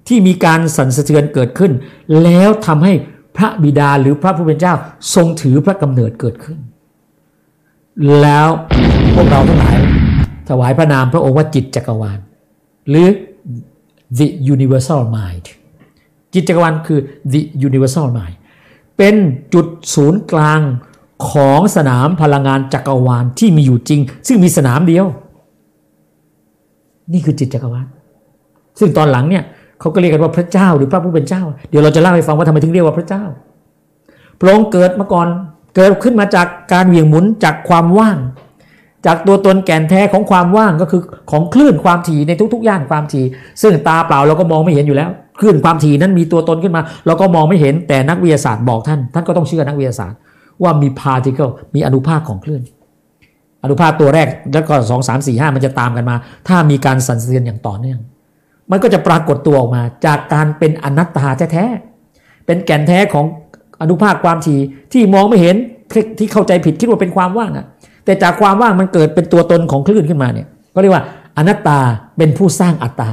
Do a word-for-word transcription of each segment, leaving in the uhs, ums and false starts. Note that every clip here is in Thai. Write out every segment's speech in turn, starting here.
ที่มีการสั่นสะเทือนเกิดขึ้นแล้วทำให้พระบิดาหรือพระผู้เป็นเจ้าทรงถือพระกำเนิดเกิดขึ้นแล้วพวกเราทั้งหลายถวายพระนามพระองค์ว่าจิตจักรวาลหรือ the universal mind จิตจักรวาลคือ the universal mind เป็นจุดศูนย์กลางของสนามพลังงานจักรวาลที่มีอยู่จริงซึ่งมีสนามเดียวนี่คือจิตจักรวาลซึ่งตอนหลังเนี่ยเขาก็เรียกกันว่าพระเจ้าหรือพระผู้เป็นเจ้าเดี๋ยวเราจะเล่าให้ฟังว่าทำไมถึงเรียกว่าพระเจ้าพระองค์เกิดมาก่อนเกิดขึ้นมาจากการเหวี่ยงหมุนจากความว่างจากตัวตนแก่นแท้ของความว่างก็คือของคลื่นความถี่ในทุกๆย่านความถี่ซึ่งตาเปล่าเราก็มองไม่เห็นอยู่แล้วคลื่นความถี่นั้นมีตัวตนขึ้นมาเราก็มองไม่เห็นแต่นักวิทยาศาสตร์บอกท่านท่านก็ต้องเชื่อนักวิทยาศาสตร์ว่ามี particle มีอนุภาคของคลื่นอนุภาคตัวแรกแล้วก็สอง สาม สี่ ห้ามันจะตามกันมาถ้ามีการสั่นสะเทือนอย่างต่อเนื่องมันก็จะปรากฏตัวออกมาจากการเป็นอนัตตาแท้ๆเป็นแก่นแท้ของอนุภาคความถี่ที่มองไม่เห็นที่เข้าใจผิดคิดว่าเป็นความว่างอ่ะแต่จากความว่างมันเกิดเป็นตัวตนของคลื่นขึ้นมาเนี่ยก็เรียกว่าอนัตตาเป็นผู้สร้างอัตตา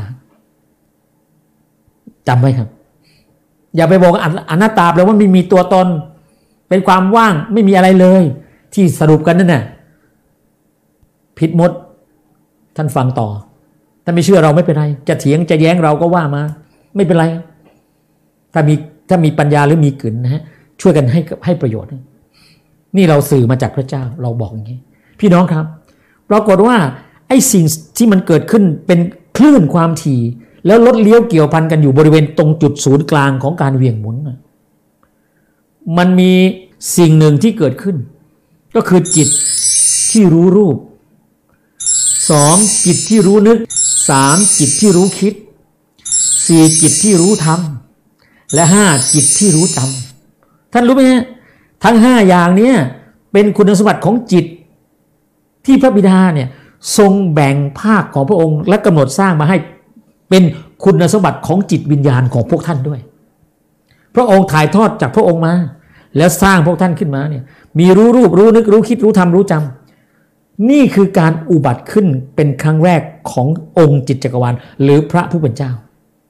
จำไว้ครับอย่าไปบอกอนัตตาแปลว่าไม่มีตัวตนเป็นความว่างไม่มีอะไรเลยที่สรุปกันนั่นน่ะผิดหมดท่านฟังต่อถ้าไม่เชื่อเราไม่เป็นไรจะเถียงจะแย้งเราก็ว่ามาไม่เป็นไรถ้ามีถ้ามีปัญญาหรือมีกึ่นนะฮะช่วยกันให้ให้ประโยชน์นี่เราสื่อมาจากพระเจ้าเราบอกอย่างนี้พี่น้องครับปรากฏว่าไอ้สิ่งที่มันเกิดขึ้นเป็นคลื่นความถี่แล้วรถเลี้ยวเกี่ยวพันกันอยู่บริเวณตรงจุดศูนย์กลางของการเหวี่ยงหมุนมันมีสิ่งหนึ่งที่เกิดขึ้นก็คือจิตที่รู้รูปสองจิตที่รู้นึกสามจิตที่รู้คิดสี่จิตที่รู้ธรรมและห้าจิตที่รู้จำท่านรู้ไหมฮะทั้งห้าอย่างนี้เป็นคุณสมบัติของจิตที่พระบิดาเนี่ยทรงแบ่งภาคของพระองค์และกำหนดสร้างมาให้เป็นคุณสมบัติของจิตวิญญาณของพวกท่านด้วยพระองค์ถ่ายทอดจากพระองค์มาแล้วสร้างพวกท่านขึ้นมาเนี่ยมีรู้รูปรู้นึกรู้คิดรู้ธรรมรู้จำนี่คือการอุบัติขึ้นเป็นครั้งแรกขององค์จิตจักรวาลหรือพระผู้เป็นเจ้า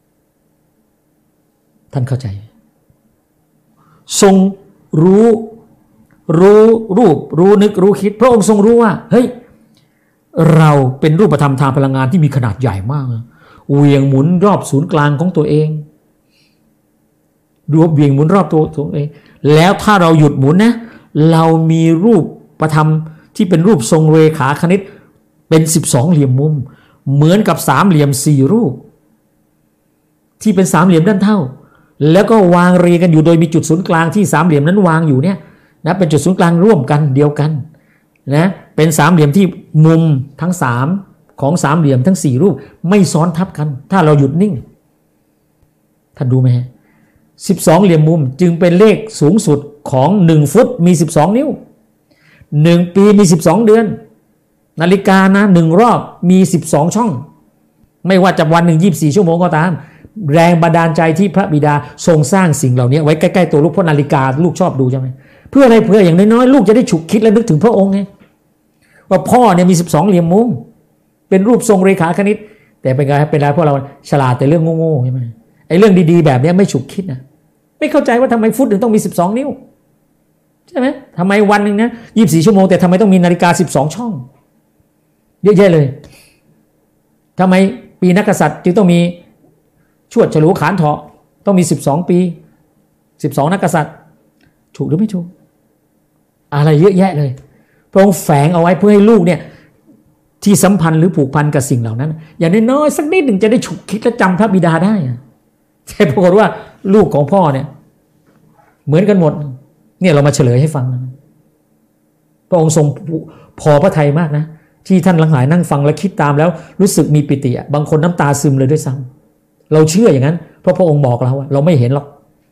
ท่านเข้าใจทรงรู้รู้รูปรู้นึกรู้คิดพระองค์ทรงรู้ว่าเฮ้ยเราเป็นรูปธรรมทางพลังงานที่มีขนาดใหญ่มากเหวี่ยงหมุนรอบศูนย์กลางของตัวเองรวบเหวี่ยงหมุนรอบตัวตัวเองแล้วถ้าเราหยุดหมุนนะเรามีรูปประธรรมที่เป็นรูปทรงเรขาคณิตเป็นสิบสองเหลี่ยมมุมเหมือนกับสามเหลี่ยมสี่รูปที่เป็นสามเหลี่ยมด้านเท่าแล้วก็วางเรียงกันอยู่โดยมีจุดศูนย์กลางที่สามเหลี่ยมนั้นวางอยู่เนี่ยนะเป็นจุดศูนย์กลางร่วมกันเดียวกันนะเป็นสามเหลี่ยมที่มุมทั้งสามของสามเหลี่ยมทั้งสี่รูปไม่ซ้อนทับกันถ้าเราหยุดนิ่งท่านดูไหมฮะสิบสองเหลี่ยมมุมจึงเป็นเลขสูงสุดของหนึ่งฟุตมีสิบสองนิ้วหนึ่งปีมีสิบสองเดือนนาฬิกานะหนึ่งรอบมีสิบสองช่องไม่ว่าจะวันหนึ่งยี่สิบสี่ชั่วโมงก็ตามแรงบันดาลใจที่พระบิดาทรงสร้างสิ่งเหล่านี้ไว้ใกล้ๆตัวลูกเพราะนาฬิกาลูกชอบดูใช่ไหมเพื่ออะไรเพื่ออย่างน้อยๆลูกจะได้ฉุกคิดและนึกถึงพระองค์ไงว่าพ่อเนี่ยมีสิบสองเหลี่ยมมุมเป็นรูปทรงเรขาคณิตแต่เป็นไงเป็นไรพวกเราฉลาดแต่เรื่องโง่ๆใช่ไหมไอ้เรื่องดีๆแบบนี้ไม่ฉุกคิดนะไม่เข้าใจว่าทำไมฟุตถึงต้องมีสิบสองนิ้วใช่ไหมทำไมวันหนึ่งนะยี่สิบสี่ชั่วโมงแต่ทำไมต้องมีนาฬิกาสิบสองช่องเยอะแยะเลยทำไมปีนักกษัตริย์จึงต้องมีชวดฉลูขานเถาะต้องมีสิบสองปีสิบสองนักกษัตริย์ถูกหรือไม่ถูกอะไรเยอะแยะเลยพระองค์แฝงเอาไว้เพื่อให้ลูกเนี่ยที่สัมพันธ์หรือผูกพันกับสิ่งเหล่านั้นอย่างน้อยๆสักนิดหนึ่งจะได้ฉุกคิดและจำพระบิดาได้แต่ปรากฏว่าลูกของพ่อเนี่ยเหมือนกันหมดเนี่ยเรามาเฉลยให้ฟังนะพระองค์ทรงพอพระทัยมากนะที่ท่านหลังหลายนั่งฟังและคิดตามแล้วรู้สึกมีปิติบางคนน้ำตาซึมเลยด้วยซ้ำเราเชื่ออย่างนั้นเพราะพระองค์บอกเราเราไม่เห็นหรอก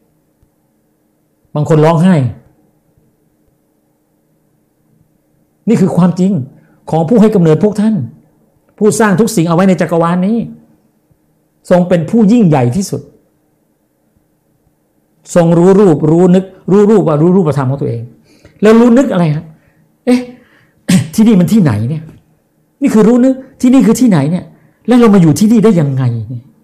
บางคนร้องไห้นี่คือความจริงของผู้ให้กำเนิดพวกท่านผู้สร้างทุกสิ่งเอาไว้ในจักรวาลนี้ทรงเป็นผู้ยิ่งใหญ่ที่สุดทรงรู้รูปรู้นึกรู้รูปว่ารู้รูปธรรมของตัวเองแล้วรู้นึกอะไรฮะเอ๊ะ ที่นี่มันที่ไหนเนี่ยนี่คือรู้นึกที่นี่คือที่ไหนเนี่ยแล้วเรามาอยู่ที่นี่ได้ยังไงเนี่ย